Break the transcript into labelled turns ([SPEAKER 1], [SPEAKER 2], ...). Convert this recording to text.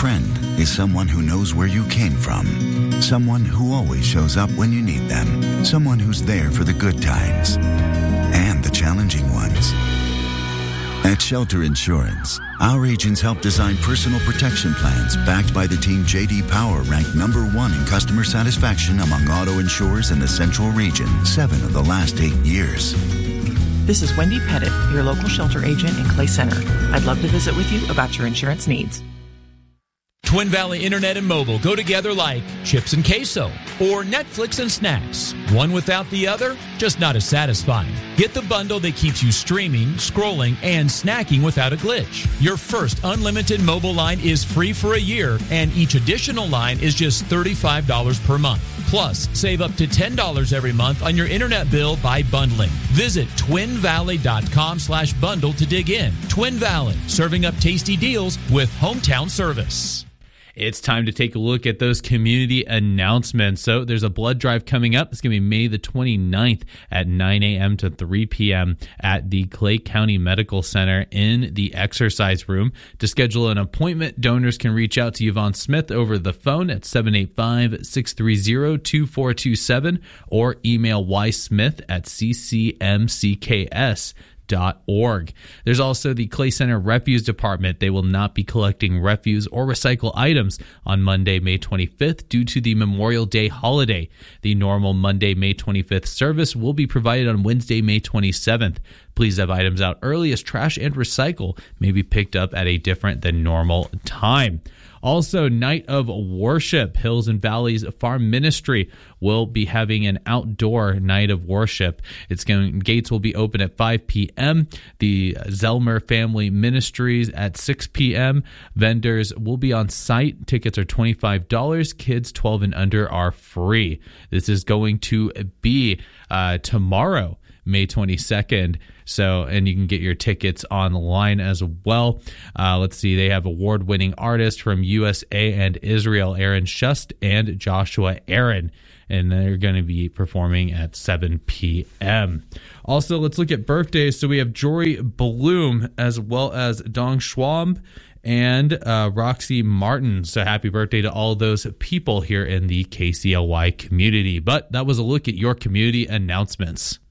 [SPEAKER 1] friend is someone who knows where you came from. Someone who always shows up when you need them. Someone who's there for the good times and the challenging ones. At Shelter Insurance, our agents help design personal protection plans backed by the team J.D. Power ranked #1 in customer satisfaction among auto insurers in the Central Region 7 of the last 8 years.
[SPEAKER 2] This is Wendy Pettit, your local shelter agent in Clay Center. I'd love to visit with you about your insurance needs.
[SPEAKER 3] Twin Valley Internet and Mobile go together like chips and queso or Netflix and snacks. One without the other, just not as satisfying. Get the bundle that keeps you streaming, scrolling, and snacking without a glitch. Your first unlimited mobile line is free for a year, and each additional line is just $35 per month. Plus, save up to $10 every month on your internet bill by bundling. Visit twinvalley.com/bundle to dig in. Twin Valley, serving up tasty deals with hometown service.
[SPEAKER 4] It's time to take a look at those community announcements. So there's a blood drive coming up. It's going to be May the 29th at 9 a.m. to 3 p.m. at the Clay County Medical Center in the exercise room. To schedule an appointment, donors can reach out to Yvonne Smith over the phone at 785-630-2427 or email ysmith@ccmcks.org. There's also the Clay Center Refuse Department. They will not be collecting refuse or recycle items on Monday, May 25th due to the Memorial Day holiday. The normal Monday, May 25th service will be provided on Wednesday, May 27th. Please have items out early as trash and recycle may be picked up at a different than normal time. Also, Night of Worship. Hills and Valleys Farm Ministry will be having an outdoor night of worship. Gates will be open at 5 p.m. The Zelmer Family Ministries at 6 p.m. Vendors will be on site. Tickets are $25. Kids 12 and under are free. This is going to be tomorrow, May 22nd. So, and you can get your tickets online as well. Let's see. They have award-winning artists from USA and Israel, Aaron Shust and Joshua Aaron. And they're going to be performing at 7 p.m. Also, let's look at birthdays. So we have Jory Bloom as well as Dong Schwab and Roxy Martin. So happy birthday to all those people here in the KCLY community. But that was a look at your community announcements.